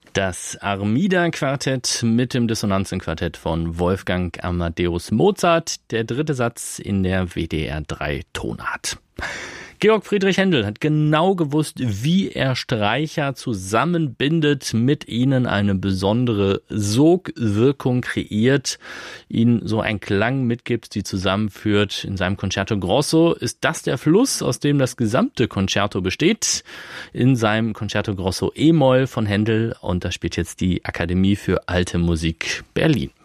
Das Armida-Quartett mit dem Dissonanzen-Quartett von Wolfgang Amadeus Mozart, der dritte Satz in der WDR-3-Tonart. Georg Friedrich Händel hat genau gewusst, wie er Streicher zusammenbindet, mit ihnen eine besondere Sogwirkung kreiert, ihnen so einen Klang mitgibt, die zusammenführt. In seinem Concerto Grosso ist das der Fluss, aus dem das gesamte Concerto besteht. In seinem Concerto Grosso E-Moll von Händel, und da spielt jetzt die Akademie für Alte Musik Berlin.